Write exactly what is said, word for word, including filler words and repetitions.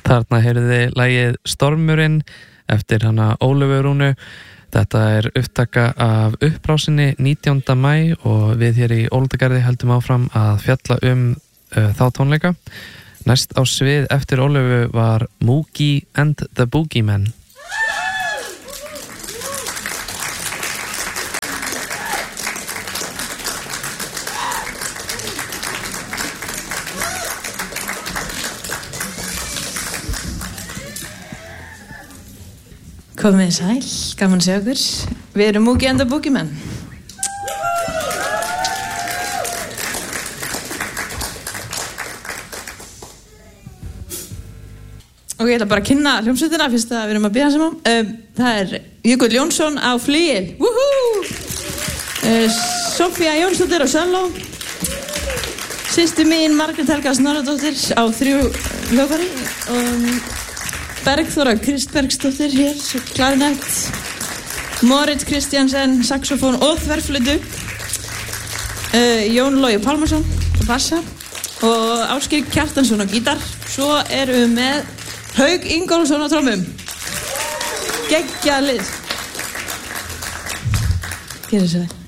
Þarna heyrði lagið Stormurinn eftir hana Ólöfu Rúnu. Þetta er upptaka af upprásinni nítjánda maí og við hér í Ólundagarði heldum áfram að fjalla um uh, þá tónleika. Næst á svið eftir Ólöfu var Mookie and the Boogeymen. Komið sæl, gaman að sjá okkur. Við erum Mookie and the Boogeymen. Og ég ætla bara að kynna hljómsveitina fyrst að við erum að bíða saman. Um, það er Jökull Jónsson á flygil. Woohoo! Uh, Sofía Jónsdóttir á selló. Systir mín Margrét Helga Snorradóttir á þrjú hljóðfæri. Og Bergþóra Kristbergsdóttir hér, klarinett. Moritz Kristjansen, saxofón og þverflötu. Uh, Jón Logi Pálmarsson á bassa. Og Ásgeir Kjartansson á gítar. Svo erum við með Hauk Ingólfsson á trommum. Geggjað lið. Gerðu svo vel.